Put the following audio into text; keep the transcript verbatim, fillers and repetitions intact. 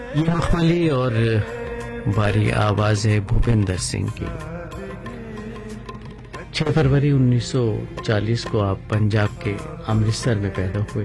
ये मखमली और बारी आवाज है भूपेंद्र सिंह की। छह फरवरी उन्नीस सौ चालीस को आप पंजाब के अमृतसर में पैदा हुए।